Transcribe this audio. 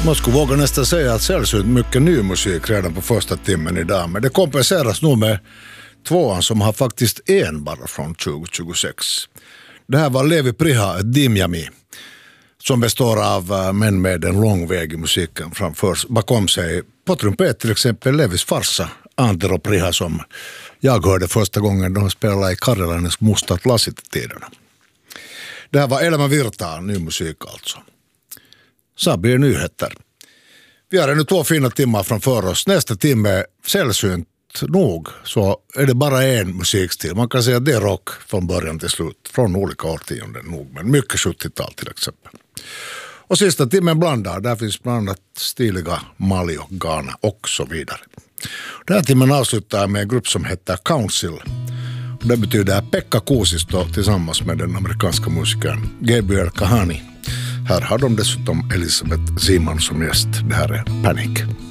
Man skulle våga nästan säga att sällsynt mycket ny musik redan på första timmen idag. Men det kompenseras nog med tvåan som har faktiskt en bara från 2026. Det här var Levi Priha, Dimjami, som består av män med en lång väg i musiken bakom sig. På trumpet till exempel Levis farsa, Antero Priha, som jag hörde första gången de spelade i Karjalainens Mustat Lassit-tiderna. Det här var Elämä virtaa, ny musik alltså. Så blir nyheter. Vi har ännu 2 fina timmar framför oss. Nästa timme, sällsynt nog, så är det bara en musikstil. Man kan säga att det är rock från början till slut. Från olika årtionden nog, men mycket 70-tal till exempel. Och sista timmen blandar. Där finns bland annat stiliga Mali och Ghana och så vidare. Den här timmen avslutar med en grupp som heter Council. Och det betyder Pekka Kuusisto tillsammans med den amerikanska musikern Gabriel Kahani. Här har de dessutom Elisabeth Ziman som gäst. Det här är Panic.